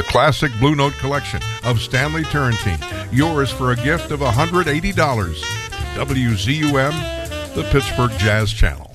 classic Blue Note collection of Stanley Turrentine. Yours for a gift of $180. WZUM, the Pittsburgh Jazz Channel.